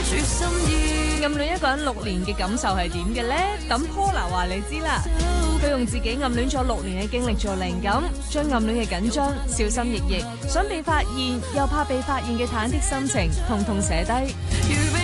暗戀一個人6年嘅感受係點嘅呢？等 Paula 話你知啦。佢用自己暗戀咗6年嘅經歷做靈感，將暗戀嘅緊張、小心翼翼、想被發現又怕被發現嘅忐忑心情，統統寫低。